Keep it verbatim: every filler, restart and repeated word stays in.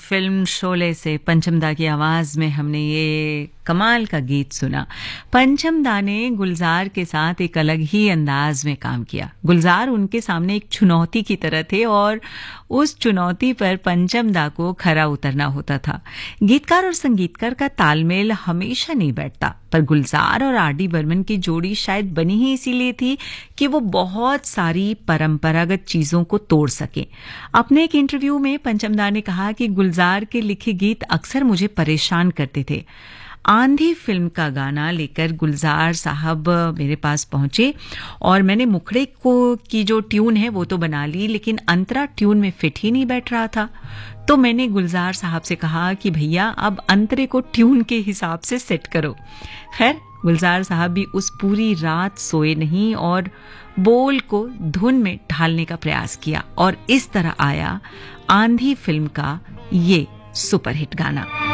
Film Sholay से पंचम दा की आवाज में हमने ये कमाल का गीत सुना। पंचम दा ने गुलजार के साथ एक अलग ही अंदाज में काम किया। गुलजार उनके सामने एक चुनौती की तरह थे और उस चुनौती पर पंचम दा को खरा उतरना होता था। गीतकार और संगीतकार का तालमेल हमेशा नहीं बैठता, पर गुलजार और आर डी बर्मन की जोड़ी शायद बनी ही इसीलिए थी कि वो बहुत सारी परंपरागत चीजों को तोड़ सके। अपने एक इंटरव्यू में पंचम दा ने कहा कि गुलजार के लिखे गीत अक्सर मुझे परेशान करते थे। आंधी फिल्म का गाना लेकर गुलजार साहब मेरे पास पहुंचे और मैंने मुखड़े को की जो ट्यून है वो तो बना ली, लेकिन अंतरा ट्यून में फिट ही नहीं बैठ रहा था। तो मैंने गुलजार साहब से कहा कि भैया अब अंतरे को ट्यून के हिसाब से सेट करो। खैर, गुलजार साहब भी उस पूरी रात सोए नहीं और बोल को धुन में ढालने का प्रयास किया और इस तरह आया आंधी फिल्म का ये सुपरहिट गाना।